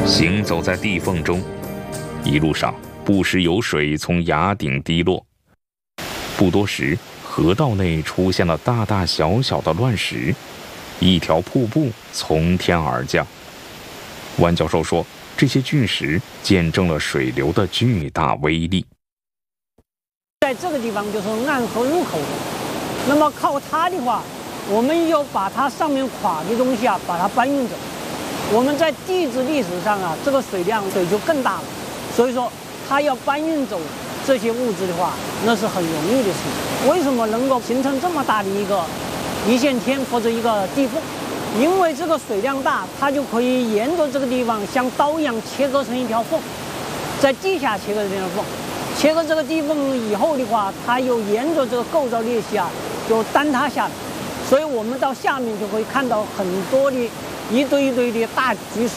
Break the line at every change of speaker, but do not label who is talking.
行走在地缝中，一路上不时有水从崖顶滴落。不多时，河道内出现了大大小小的乱石，一条瀑布从天而降。万教授说，这些巨石见证了水流的巨大威力。
在这个地方就是暗河入口，那么靠它的话，我们要把它上面垮的东西啊，把它搬运走。我们在地质历史上啊，这个水就更大了，所以说它要搬运走这些物质的话，那是很容易的事情。为什么能够形成这么大的一线天或者一个地缝？因为这个水量大，它就可以沿着这个地方像刀一样切割成一条缝，在地下切割这条缝。切割这个地缝以后的话，它又沿着这个构造裂隙啊，就坍塌下来。所以我们到下面就会看到很多的一堆一堆的大巨石，